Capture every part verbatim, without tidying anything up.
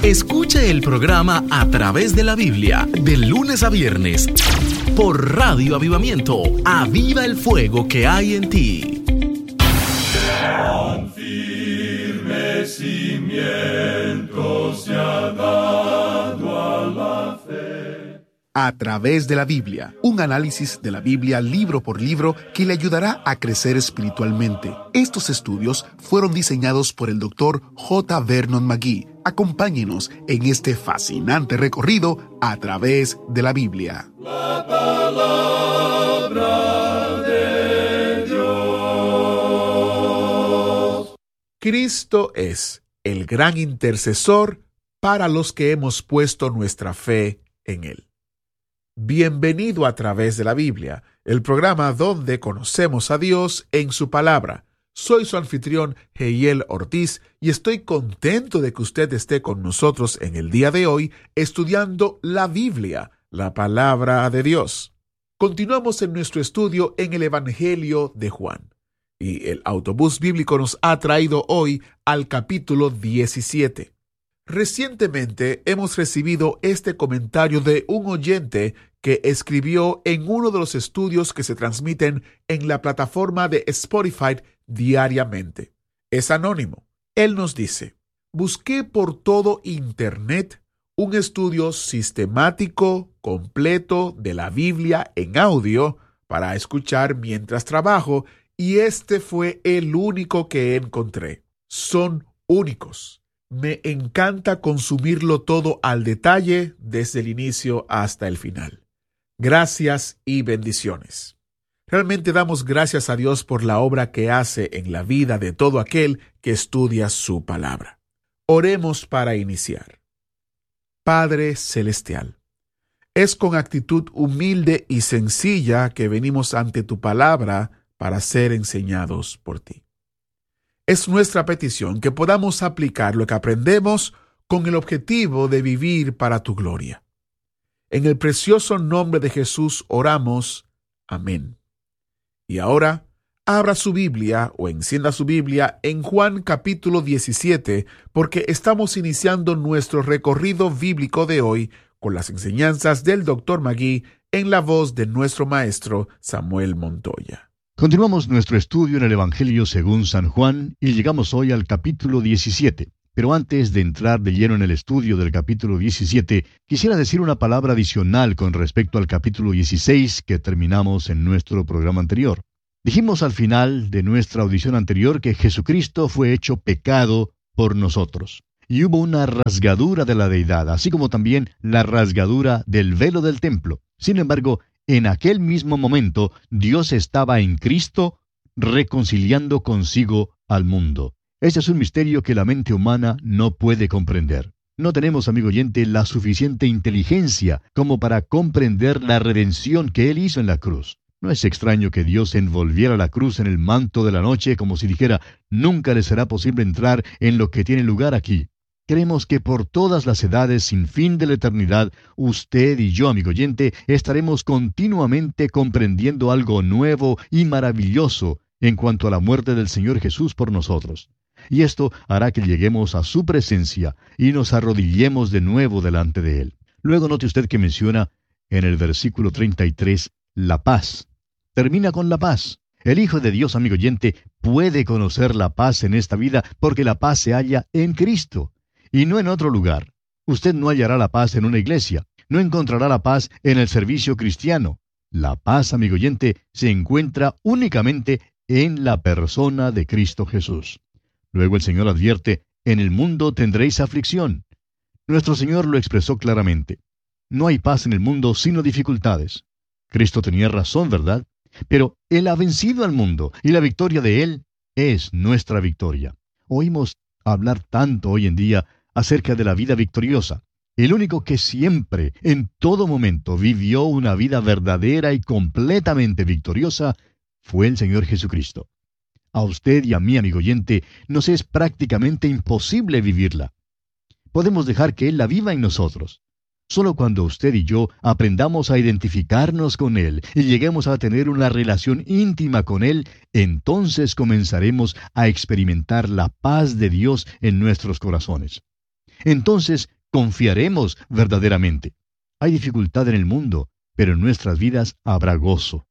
Escuche el programa A Través de la Biblia, de lunes a viernes, por Radio Avivamiento. Aviva el fuego que hay en ti. Tan firme cimiento se ha dado a la fe. A Través de la Biblia, un análisis de la Biblia libro por libro que le ayudará a crecer espiritualmente. Estos estudios fueron diseñados por el doctor J. Vernon McGee. Acompáñenos en este fascinante recorrido a través de la Biblia. La palabra de Dios. Cristo es el gran intercesor para los que hemos puesto nuestra fe en Él. Bienvenido a Través de la Biblia, el programa donde conocemos a Dios en su palabra. Soy su anfitrión, Heiel Ortiz, y estoy contento de que usted esté con nosotros en el día de hoy estudiando la Biblia, la palabra de Dios. Continuamos en nuestro estudio en el Evangelio de Juan, y el autobús bíblico nos ha traído hoy al capítulo diecisiete. Recientemente hemos recibido este comentario de un oyente que escribió en uno de los estudios que se transmiten en la plataforma de Spotify diariamente. Es anónimo. Él nos dice: busqué por todo Internet un estudio sistemático, completo de la Biblia en audio para escuchar mientras trabajo, y este fue el único que encontré. Son únicos. Me encanta consumirlo todo al detalle desde el inicio hasta el final. Gracias y bendiciones. Realmente damos gracias a Dios por la obra que hace en la vida de todo aquel que estudia su palabra. Oremos para iniciar. Padre Celestial, es con actitud humilde y sencilla que venimos ante tu palabra para ser enseñados por ti. Es nuestra petición que podamos aplicar lo que aprendemos con el objetivo de vivir para tu gloria. En el precioso nombre de Jesús oramos. Amén. Y ahora, abra su Biblia o encienda su Biblia en Juan capítulo diecisiete, porque estamos iniciando nuestro recorrido bíblico de hoy con las enseñanzas del doctor McGee en la voz de nuestro maestro Samuel Montoya. Continuamos nuestro estudio en el Evangelio según San Juan y llegamos hoy al capítulo diecisiete. Pero antes de entrar de lleno en el estudio del capítulo diecisiete, quisiera decir una palabra adicional con respecto al capítulo dieciséis que terminamos en nuestro programa anterior. Dijimos al final de nuestra audición anterior que Jesucristo fue hecho pecado por nosotros. Y hubo una rasgadura de la deidad, así como también la rasgadura del velo del templo. Sin embargo, en aquel mismo momento, Dios estaba en Cristo reconciliando consigo al mundo. Este es un misterio que la mente humana no puede comprender. No tenemos, amigo oyente, la suficiente inteligencia como para comprender la redención que Él hizo en la cruz. No es extraño que Dios envolviera la cruz en el manto de la noche como si dijera: nunca le será posible entrar en lo que tiene lugar aquí. Creemos que por todas las edades sin fin de la eternidad, usted y yo, amigo oyente, estaremos continuamente comprendiendo algo nuevo y maravilloso en cuanto a la muerte del Señor Jesús por nosotros. Y esto hará que lleguemos a su presencia y nos arrodillemos de nuevo delante de Él. Luego note usted que menciona en el versículo treinta y tres la paz. Termina con la paz. El Hijo de Dios, amigo oyente, puede conocer la paz en esta vida porque la paz se halla en Cristo y no en otro lugar. Usted no hallará la paz en una iglesia, no encontrará la paz en el servicio cristiano. La paz, amigo oyente, se encuentra únicamente en la persona de Cristo Jesús. Luego el Señor advierte: en el mundo tendréis aflicción. Nuestro Señor lo expresó claramente. No hay paz en el mundo sino dificultades. Cristo tenía razón, ¿verdad? Pero Él ha vencido al mundo, y la victoria de Él es nuestra victoria. Oímos hablar tanto hoy en día acerca de la vida victoriosa. El único que siempre, en todo momento, vivió una vida verdadera y completamente victoriosa fue el Señor Jesucristo. A usted y a mí, amigo oyente, nos es prácticamente imposible vivirla. Podemos dejar que Él la viva en nosotros. Solo cuando usted y yo aprendamos a identificarnos con Él y lleguemos a tener una relación íntima con Él, entonces comenzaremos a experimentar la paz de Dios en nuestros corazones. Entonces confiaremos verdaderamente. Hay dificultad en el mundo, pero en nuestras vidas habrá gozo,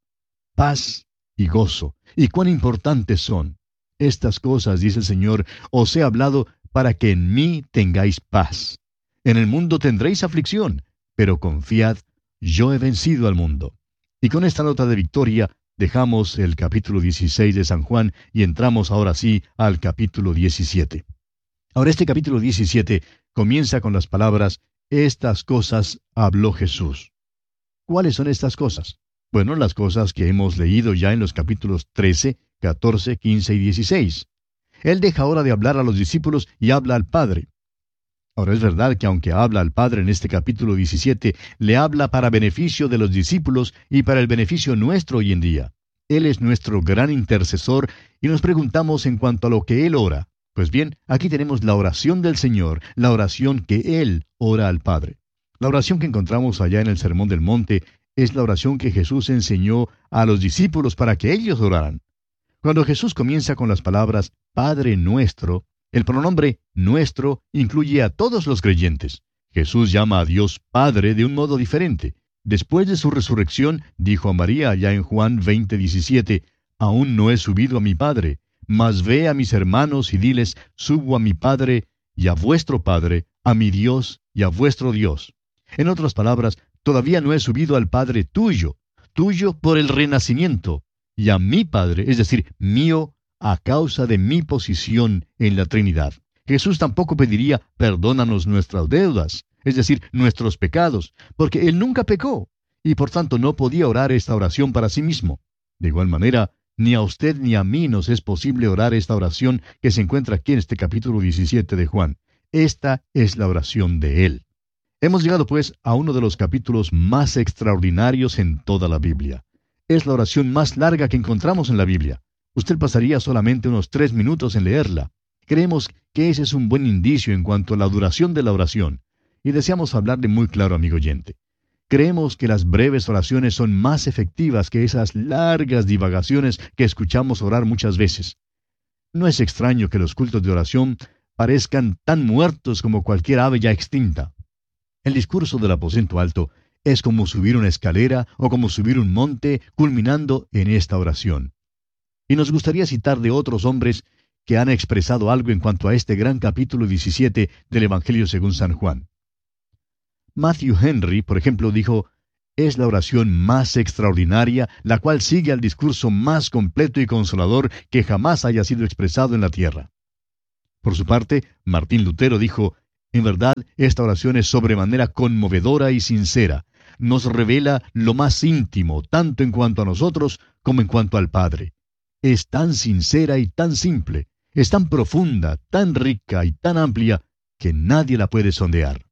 paz y gozo. ¿Y cuán importantes son? Estas cosas, dice el Señor, os he hablado para que en mí tengáis paz. En el mundo tendréis aflicción, pero confiad, yo he vencido al mundo. Y con esta nota de victoria, dejamos el capítulo dieciséis de San Juan y entramos ahora sí al capítulo diecisiete. Ahora este capítulo diecisiete comienza con las palabras, estas cosas habló Jesús. ¿Cuáles son estas cosas? Bueno, las cosas que hemos leído ya en los capítulos trece, catorce, quince y dieciséis. Él deja ahora de hablar a los discípulos y habla al Padre. Ahora es verdad que aunque habla al Padre en este capítulo diecisiete, le habla para beneficio de los discípulos y para el beneficio nuestro hoy en día. Él es nuestro gran intercesor y nos preguntamos en cuanto a lo que Él ora. Pues bien, aquí tenemos la oración del Señor, la oración que Él ora al Padre. La oración que encontramos allá en el Sermón del Monte es la oración que Jesús enseñó a los discípulos para que ellos oraran. Cuando Jesús comienza con las palabras Padre nuestro, el pronombre nuestro incluye a todos los creyentes. Jesús llama a Dios Padre de un modo diferente. Después de su resurrección, dijo a María allá en Juan veinte diecisiete, aún no he subido a mi Padre, mas ve a mis hermanos y diles, subo a mi Padre y a vuestro Padre, a mi Dios y a vuestro Dios. En otras palabras, todavía no he subido al Padre tuyo, tuyo por el renacimiento, y a mi Padre, es decir, mío, a causa de mi posición en la Trinidad. Jesús tampoco pediría, perdónanos nuestras deudas, es decir, nuestros pecados, porque Él nunca pecó, y por tanto no podía orar esta oración para sí mismo. De igual manera, ni a usted ni a mí nos es posible orar esta oración que se encuentra aquí en este capítulo diecisiete de Juan. Esta es la oración de Él. Hemos llegado pues a uno de los capítulos más extraordinarios en toda la Biblia. Es la oración más larga que encontramos en la Biblia. Usted pasaría solamente unos tres minutos en leerla. Creemos que ese es un buen indicio en cuanto a la duración de la oración. Y deseamos hablarle muy claro, amigo oyente. Creemos que las breves oraciones son más efectivas que esas largas divagaciones que escuchamos orar muchas veces. No es extraño que los cultos de oración parezcan tan muertos como cualquier ave ya extinta. El discurso del aposento alto es como subir una escalera o como subir un monte, culminando en esta oración. Y nos gustaría citar de otros hombres que han expresado algo en cuanto a este gran capítulo diecisiete del Evangelio según San Juan. Matthew Henry, por ejemplo, dijo, es la oración más extraordinaria, la cual sigue al discurso más completo y consolador que jamás haya sido expresado en la tierra. Por su parte, Martín Lutero dijo, en verdad, esta oración es sobremanera conmovedora y sincera. Nos revela lo más íntimo, tanto en cuanto a nosotros como en cuanto al Padre. Es tan sincera y tan simple, es tan profunda, tan rica y tan amplia, que nadie la puede sondear.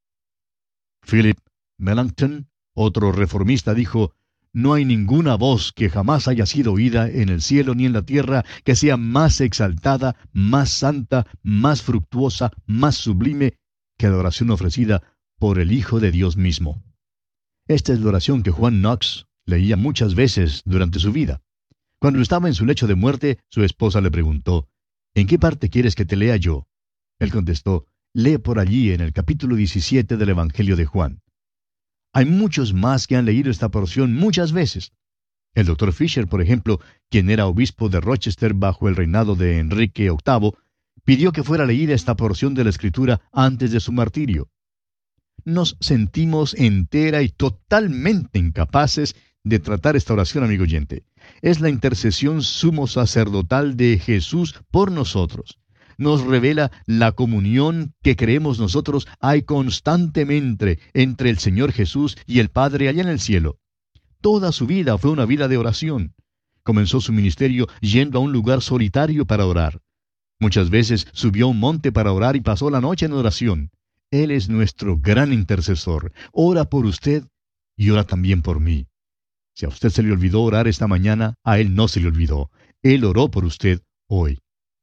Philip Melanchthon, otro reformista, dijo, no hay ninguna voz que jamás haya sido oída en el cielo ni en la tierra que sea más exaltada, más santa, más fructuosa, más sublime que la oración ofrecida por el Hijo de Dios mismo. Esta es la oración que Juan Knox leía muchas veces durante su vida. Cuando estaba en su lecho de muerte, su esposa le preguntó, ¿en qué parte quieres que te lea yo? Él contestó, lee por allí en el capítulo diecisiete del Evangelio de Juan. Hay muchos más que han leído esta porción muchas veces. El doctor Fisher, por ejemplo, quien era obispo de Rochester bajo el reinado de Enrique octavo, pidió que fuera leída esta porción de la Escritura antes de su martirio. Nos sentimos entera y totalmente incapaces de tratar esta oración, amigo oyente. Es la intercesión sumo sacerdotal de Jesús por nosotros. Nos revela la comunión que creemos nosotros hay constantemente entre el Señor Jesús y el Padre allá en el cielo. Toda su vida fue una vida de oración. Comenzó su ministerio yendo a un lugar solitario para orar. Muchas veces subió a un monte para orar y pasó la noche en oración. Él es nuestro gran intercesor. Ora por usted y ora también por mí. Si a usted se le olvidó orar esta mañana, a Él no se le olvidó. Él oró por usted hoy.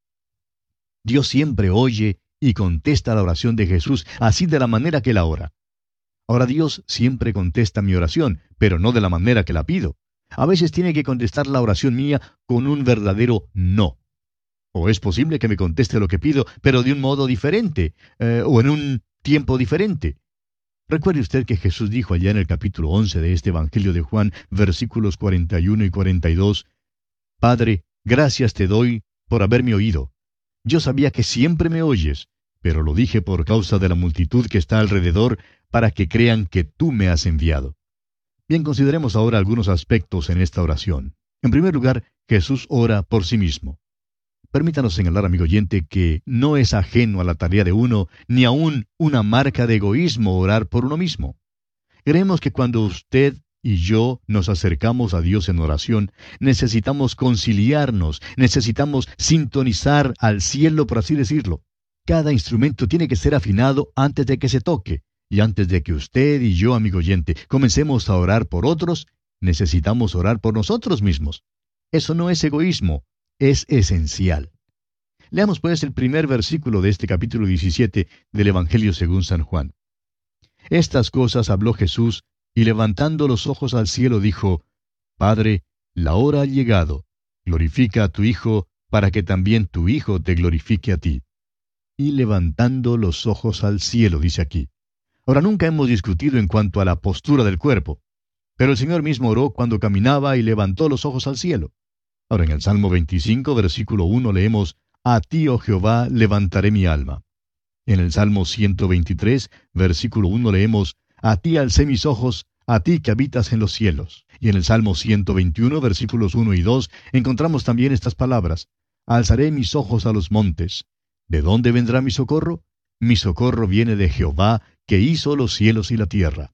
Dios siempre oye y contesta la oración de Jesús, así de la manera que la ora. Ahora Dios siempre contesta mi oración, pero no de la manera que la pido. A veces tiene que contestar la oración mía con un verdadero no. O es posible que me conteste lo que pido, pero de un modo diferente, eh, o en un tiempo diferente. Recuerde usted que Jesús dijo allá en el capítulo once de este Evangelio de Juan, versículos cuarenta y uno y cuarenta y dos, Padre, gracias te doy por haberme oído. Yo sabía que siempre me oyes, pero lo dije por causa de la multitud que está alrededor, para que crean que tú me has enviado. Bien, consideremos ahora algunos aspectos en esta oración. En primer lugar, Jesús ora por sí mismo. Permítanos señalar, amigo oyente, que no es ajeno a la tarea de uno, ni aún una marca de egoísmo orar por uno mismo. Creemos que cuando usted y yo nos acercamos a Dios en oración, necesitamos conciliarnos, necesitamos sintonizar al cielo, por así decirlo. Cada instrumento tiene que ser afinado antes de que se toque. Y antes de que usted y yo, amigo oyente, comencemos a orar por otros, necesitamos orar por nosotros mismos. Eso no es egoísmo, es esencial. Leamos pues el primer versículo de este capítulo diecisiete del Evangelio según San Juan. Estas cosas habló Jesús, y levantando los ojos al cielo dijo, Padre, la hora ha llegado, glorifica a tu Hijo, para que también tu Hijo te glorifique a ti. Y levantando los ojos al cielo, dice aquí. Ahora, nunca hemos discutido en cuanto a la postura del cuerpo, pero el Señor mismo oró cuando caminaba y levantó los ojos al cielo. Ahora, en el Salmo veinticinco, versículo uno, leemos, A ti, oh Jehová, levantaré mi alma. En el Salmo ciento veintitrés, versículo uno, leemos, A ti alcé mis ojos, a ti que habitas en los cielos. Y en el Salmo ciento veintiuno, versículos uno y dos, encontramos también estas palabras, Alzaré mis ojos a los montes. ¿De dónde vendrá mi socorro? Mi socorro viene de Jehová, que hizo los cielos y la tierra.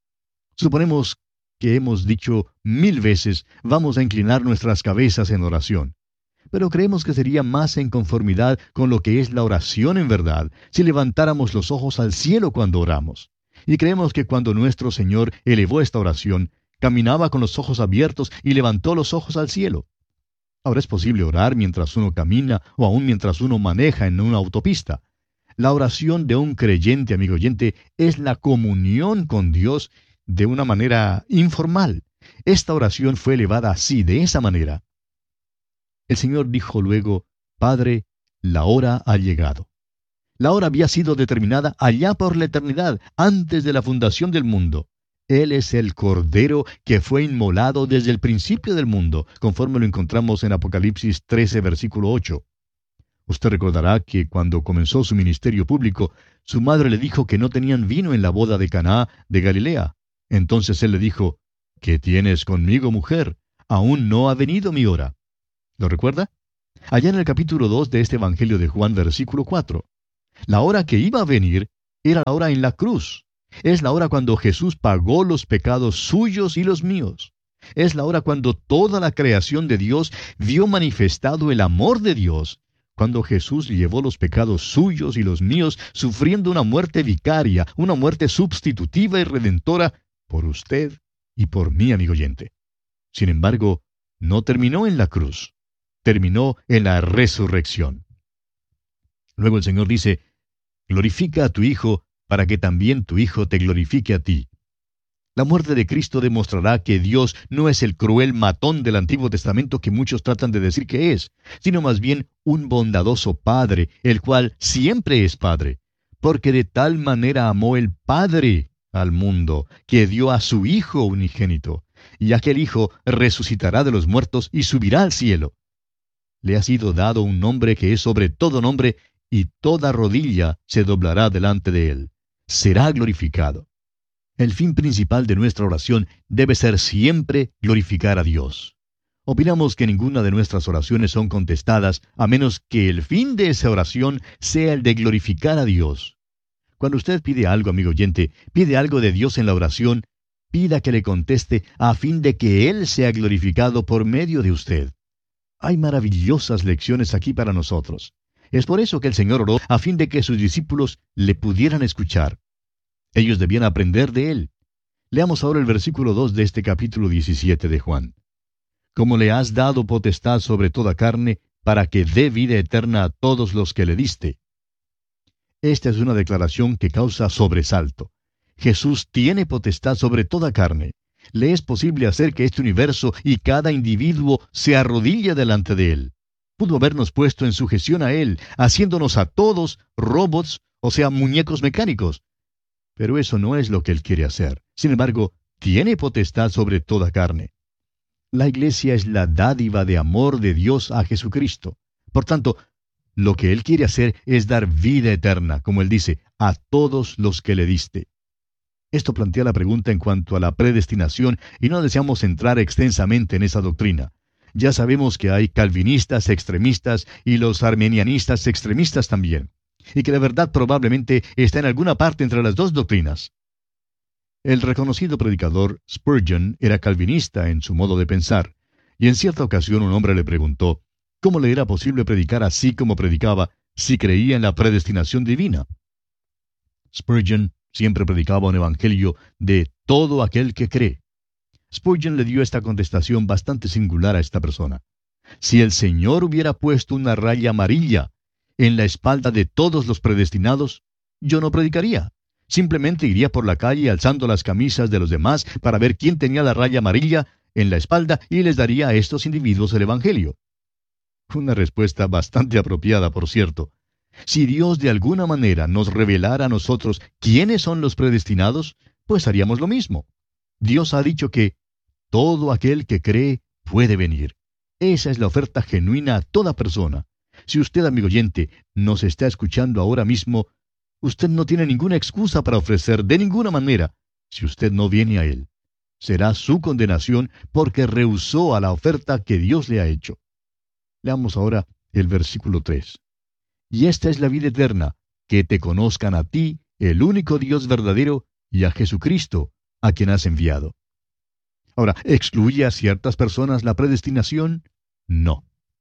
Suponemos que hemos dicho mil veces, vamos a inclinar nuestras cabezas en oración. Pero creemos que sería más en conformidad con lo que es la oración en verdad, si levantáramos los ojos al cielo cuando oramos. Y creemos que cuando nuestro Señor elevó esta oración, caminaba con los ojos abiertos y levantó los ojos al cielo. Ahora es posible orar mientras uno camina o aún mientras uno maneja en una autopista. La oración de un creyente, amigo oyente, es la comunión con Dios de una manera informal. Esta oración fue elevada así, de esa manera. El Señor dijo luego, Padre, la hora ha llegado. La hora había sido determinada allá por la eternidad, antes de la fundación del mundo. Él es el Cordero que fue inmolado desde el principio del mundo, conforme lo encontramos en Apocalipsis trece, versículo ocho. Usted recordará que cuando comenzó su ministerio público, su madre le dijo que no tenían vino en la boda de Caná de Galilea. Entonces él le dijo, ¿qué tienes conmigo, mujer? Aún no ha venido mi hora. ¿Lo recuerda? Allá en el capítulo dos de este Evangelio de Juan, versículo cuatro. La hora que iba a venir era la hora en la cruz. Es la hora cuando Jesús pagó los pecados suyos y los míos. Es la hora cuando toda la creación de Dios vio manifestado el amor de Dios, cuando Jesús llevó los pecados suyos y los míos, sufriendo una muerte vicaria, una muerte sustitutiva y redentora, por usted y por mí, amigo oyente. Sin embargo, no terminó en la cruz, terminó en la resurrección. Luego el Señor dice, glorifica a tu Hijo, para que también tu Hijo te glorifique a ti. La muerte de Cristo demostrará que Dios no es el cruel matón del Antiguo Testamento que muchos tratan de decir que es, sino más bien un bondadoso Padre, el cual siempre es Padre, porque de tal manera amó el Padre al mundo, que dio a su Hijo unigénito, y aquel Hijo resucitará de los muertos y subirá al cielo. Le ha sido dado un nombre que es sobre todo nombre, y toda rodilla se doblará delante de él. Será glorificado. El fin principal de nuestra oración debe ser siempre glorificar a Dios. Opinamos que ninguna de nuestras oraciones son contestadas a menos que el fin de esa oración sea el de glorificar a Dios. Cuando usted pide algo, amigo oyente, pide algo de Dios en la oración, pida que le conteste a fin de que Él sea glorificado por medio de usted. Hay maravillosas lecciones aquí para nosotros. Es por eso que el Señor oró a fin de que sus discípulos le pudieran escuchar. Ellos debían aprender de Él. Leamos ahora el versículo dos de este capítulo diecisiete de Juan. Como le has dado potestad sobre toda carne, para que dé vida eterna a todos los que le diste. Esta es una declaración que causa sobresalto. Jesús tiene potestad sobre toda carne. Le es posible hacer que este universo y cada individuo se arrodille delante de Él. Pudo habernos puesto en sujeción a Él, haciéndonos a todos robots o sea, muñecos mecánicos. Pero eso no es lo que Él quiere hacer. Sin embargo, tiene potestad sobre toda carne. La iglesia es la dádiva de amor de Dios a Jesucristo. Por tanto, lo que Él quiere hacer es dar vida eterna, como Él dice, a todos los que le diste. Esto plantea la pregunta en cuanto a la predestinación y no deseamos entrar extensamente en esa doctrina. Ya sabemos que hay calvinistas extremistas y los armenianistas extremistas también, y que la verdad probablemente está en alguna parte entre las dos doctrinas. El reconocido predicador Spurgeon era calvinista en su modo de pensar, y en cierta ocasión un hombre le preguntó cómo le era posible predicar así como predicaba si creía en la predestinación divina. Spurgeon siempre predicaba un evangelio de todo aquel que cree. Spurgeon le dio esta contestación bastante singular a esta persona. Si el Señor hubiera puesto una raya amarilla en la espalda de todos los predestinados, yo no predicaría. Simplemente iría por la calle alzando las camisas de los demás para ver quién tenía la raya amarilla en la espalda y les daría a estos individuos el evangelio. Una respuesta bastante apropiada, por cierto. Si Dios de alguna manera nos revelara a nosotros quiénes son los predestinados, pues haríamos lo mismo. Dios ha dicho que todo aquel que cree puede venir. Esa es la oferta genuina a toda persona. Si usted, amigo oyente, nos está escuchando ahora mismo, usted no tiene ninguna excusa para ofrecer de ninguna manera si usted no viene a Él. Será su condenación porque rehusó a la oferta que Dios le ha hecho. Leamos ahora el versículo tres. Y esta es la vida eterna, que te conozcan a ti, el único Dios verdadero, y a Jesucristo, a quien has enviado. Ahora, ¿excluye a ciertas personas la predestinación? No.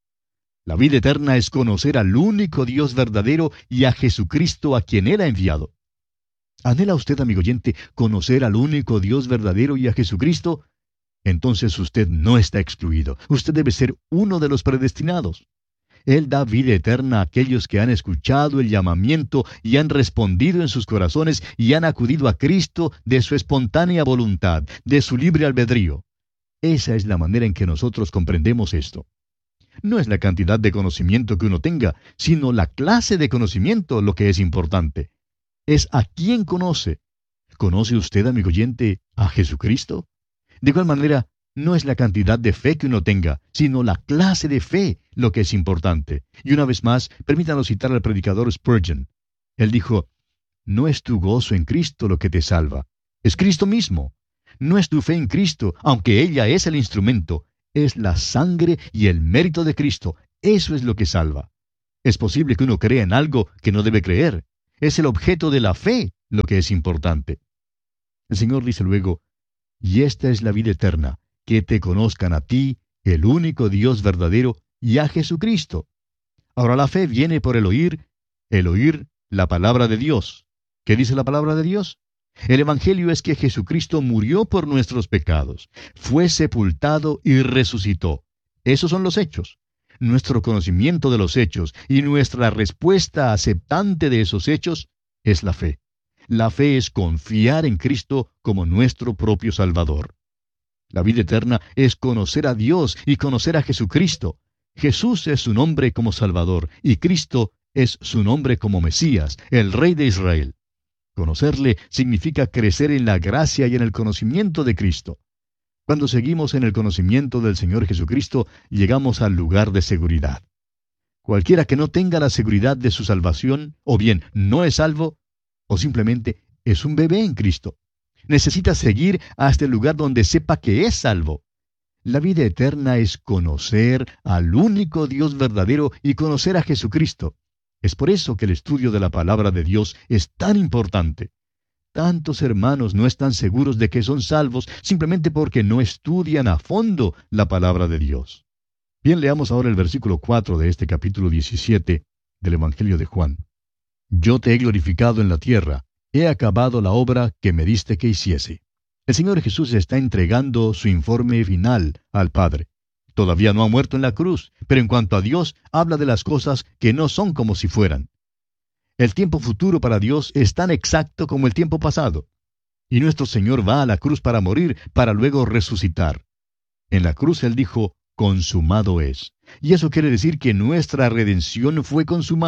La vida eterna es conocer al único Dios verdadero y a Jesucristo a quien Él ha enviado. ¿Anhela usted, amigo oyente, conocer al único Dios verdadero y a Jesucristo? Entonces usted no está excluido. Usted debe ser uno de los predestinados. Él da vida eterna a aquellos que han escuchado el llamamiento y han respondido en sus corazones y han acudido a Cristo de su espontánea voluntad, de su libre albedrío. Esa es la manera en que nosotros comprendemos esto. No es la cantidad de conocimiento que uno tenga, sino la clase de conocimiento lo que es importante. Es a quién conoce. ¿Conoce usted, amigo oyente, a Jesucristo? De igual manera, no es la cantidad de fe que uno tenga, sino la clase de fe lo que es importante. Y una vez más, permítanos citar al predicador Spurgeon. Él dijo, no es tu gozo en Cristo lo que te salva, es Cristo mismo. No es tu fe en Cristo, aunque ella es el instrumento, es la sangre y el mérito de Cristo. Eso es lo que salva. Es posible que uno crea en algo que no debe creer. Es el objeto de la fe lo que es importante. El Señor dice luego, y esta es la vida eterna, que te conozcan a ti, el único Dios verdadero, y a Jesucristo. Ahora la fe viene por el oír, el oír la palabra de Dios. ¿Qué dice la palabra de Dios? El Evangelio es que Jesucristo murió por nuestros pecados, fue sepultado y resucitó. Esos son los hechos. Nuestro conocimiento de los hechos y nuestra respuesta aceptante de esos hechos es la fe. La fe es confiar en Cristo como nuestro propio Salvador. La vida eterna es conocer a Dios y conocer a Jesucristo. Jesús es su nombre como Salvador y Cristo es su nombre como Mesías, el Rey de Israel. Conocerle significa crecer en la gracia y en el conocimiento de Cristo. Cuando seguimos en el conocimiento del Señor Jesucristo, llegamos al lugar de seguridad. Cualquiera que no tenga la seguridad de su salvación, o bien no es salvo, o simplemente es un bebé en Cristo. Necesita seguir hasta el lugar donde sepa que es salvo. La vida eterna es conocer al único Dios verdadero y conocer a Jesucristo. Es por eso que el estudio de la palabra de Dios es tan importante. Tantos hermanos no están seguros de que son salvos simplemente porque no estudian a fondo la palabra de Dios. Bien, leamos ahora el versículo cuatro de este capítulo diecisiete del Evangelio de Juan. Yo te he glorificado en la tierra, he acabado la obra que me diste que hiciese. El Señor Jesús está entregando su informe final al Padre. Todavía no ha muerto en la cruz, pero en cuanto a Dios, habla de las cosas que no son como si fueran. El tiempo futuro para Dios es tan exacto como el tiempo pasado. Y nuestro Señor va a la cruz para morir, para luego resucitar. En la cruz Él dijo, consumado es. Y eso quiere decir que nuestra redención fue consumada.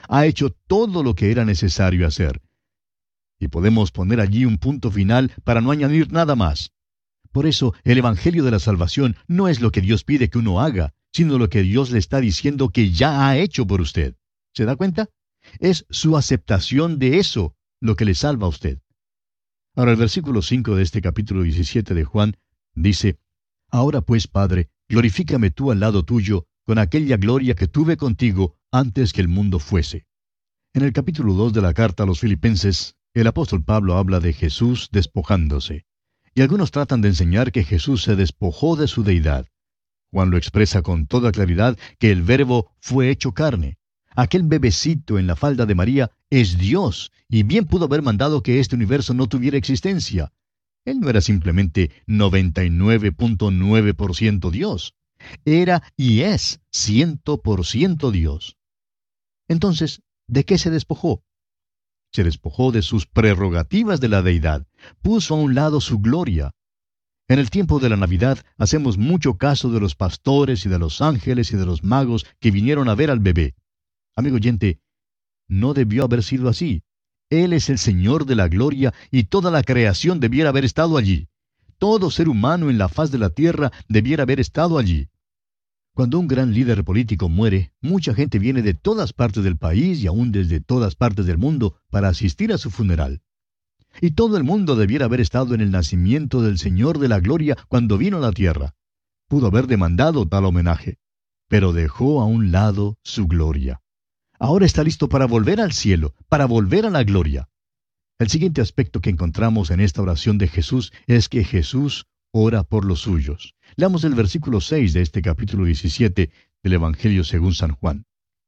Ha hecho todo lo que era necesario hacer. Y podemos poner allí un punto final para no añadir nada más. Por eso, el Evangelio de la Salvación no es lo que Dios pide que uno haga, sino lo que Dios le está diciendo que ya ha hecho por usted. ¿Se da cuenta? Es su aceptación de eso lo que le salva a usted. Ahora el versículo cinco de este capítulo diecisiete de Juan dice, «Ahora pues, Padre, glorifícame tú al lado tuyo con aquella gloria que tuve contigo antes que el mundo fuese». En el capítulo dos de la carta a los Filipenses, el apóstol Pablo habla de Jesús despojándose. Y algunos tratan de enseñar que Jesús se despojó de su deidad. Juan lo expresa con toda claridad que el Verbo fue hecho carne. Aquel bebecito en la falda de María es Dios, y bien pudo haber mandado que este universo no tuviera existencia. Él no era simplemente noventa y nueve punto nueve por ciento Dios. Era y es cien por ciento Dios. Entonces, ¿de qué se despojó? Se despojó de sus prerrogativas de la deidad. Puso a un lado su gloria. En el tiempo de la Navidad hacemos mucho caso de los pastores y de los ángeles y de los magos que vinieron a ver al bebé. Amigo oyente, no debió haber sido así. Él es el Señor de la gloria y toda la creación debiera haber estado allí. Todo ser humano en la faz de la tierra debiera haber estado allí. Cuando un gran líder político muere, mucha gente viene de todas partes del país y aún desde todas partes del mundo para asistir a su funeral. Y todo el mundo debiera haber estado en el nacimiento del Señor de la gloria cuando vino a la tierra. Pudo haber demandado tal homenaje, pero dejó a un lado su gloria. Ahora está listo para volver al cielo, para volver a la gloria. El siguiente aspecto que encontramos en esta oración de Jesús es que Jesús ora por los suyos. Leamos el versículo seis de este capítulo diecisiete del Evangelio según San Juan.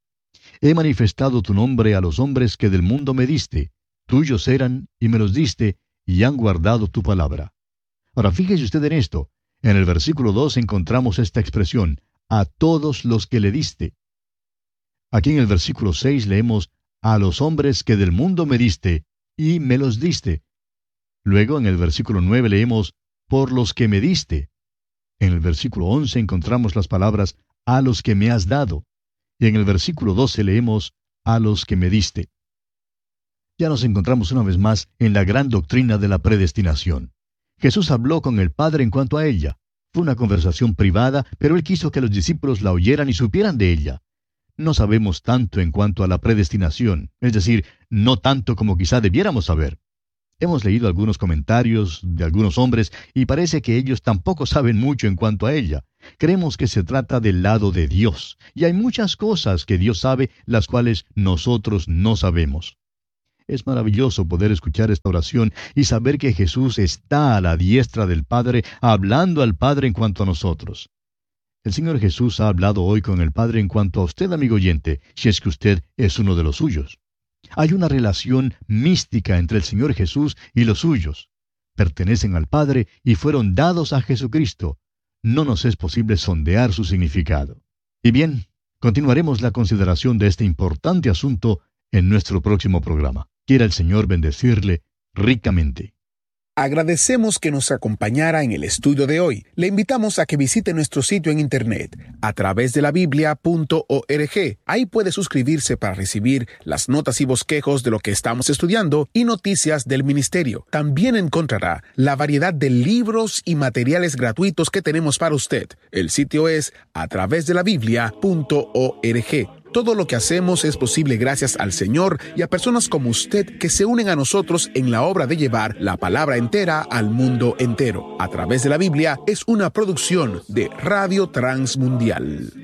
He manifestado tu nombre a los hombres que del mundo me diste. Tuyos eran y me los diste, y han guardado tu palabra. Ahora fíjese usted en esto. En el versículo dos encontramos esta expresión, a todos los que le diste. Aquí en el versículo seis leemos, a los hombres que del mundo me diste, y me los diste. Luego en el versículo nueve leemos, por los que me diste. En el versículo once encontramos las palabras, a los que me has dado. Y en el versículo doce leemos, a los que me diste. Ya nos encontramos una vez más en la gran doctrina de la predestinación. Jesús habló con el Padre en cuanto a ella. Fue una conversación privada, pero Él quiso que los discípulos la oyeran y supieran de ella. No sabemos tanto en cuanto a la predestinación, es decir, no tanto como quizá debiéramos saber. Hemos leído algunos comentarios de algunos hombres y parece que ellos tampoco saben mucho en cuanto a ella. Creemos que se trata del lado de Dios, y hay muchas cosas que Dios sabe, las cuales nosotros no sabemos. Es maravilloso poder escuchar esta oración y saber que Jesús está a la diestra del Padre, hablando al Padre en cuanto a nosotros. El Señor Jesús ha hablado hoy con el Padre en cuanto a usted, amigo oyente, si es que usted es uno de los suyos. Hay una relación mística entre el Señor Jesús y los suyos. Pertenecen al Padre y fueron dados a Jesucristo. No nos es posible sondear su significado. Y bien, continuaremos la consideración de este importante asunto en nuestro próximo programa. Quiera el Señor bendecirle ricamente. Agradecemos que nos acompañara en el estudio de hoy. Le invitamos a que visite nuestro sitio en internet a través de la biblia punto org. Ahí puede suscribirse para recibir las notas y bosquejos de lo que estamos estudiando y noticias del ministerio. También encontrará la variedad de libros y materiales gratuitos que tenemos para usted. El sitio es a través de la biblia punto org. Todo lo que hacemos es posible gracias al Señor y a personas como usted que se unen a nosotros en la obra de llevar la palabra entera al mundo entero. A través de la Biblia es una producción de Radio Transmundial.